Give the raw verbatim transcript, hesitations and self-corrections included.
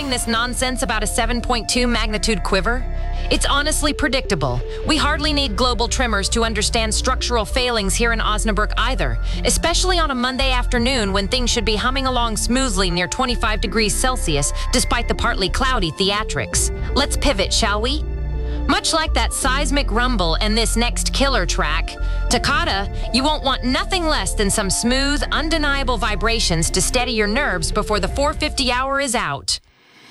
hearing this nonsense about a seven point two magnitude quiver? It's honestly predictable. We hardly need global tremors to understand structural failings here in Osnabrück either, especially on a Monday afternoon when things should be humming along smoothly near twenty-five degrees Celsius despite the partly cloudy theatrics. Let's pivot, shall we? Much like that seismic rumble and this next killer track, Toccata, you won't want nothing less than some smooth, undeniable vibrations to steady your nerves before the four fifty hour is out.